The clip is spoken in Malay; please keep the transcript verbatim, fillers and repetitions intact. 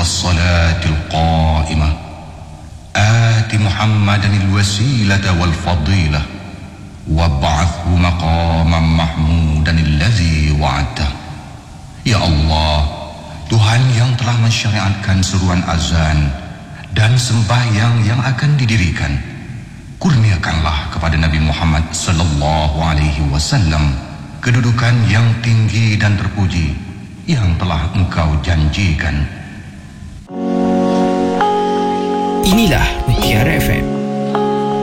والصلاة القائمة آت محمدا الوسيلة والفضيلة وابعثه مقاما محمودا الذي وعدته. Ya Allah, Tuhan yang telah mensyariatkan seruan azan dan sembahyang yang akan didirikan, kurniakanlah kepada Nabi Muhammad sallallahu alaihi wasallam kedudukan yang tinggi dan terpuji yang telah Engkau janjikan. Inilah Mutiara F M.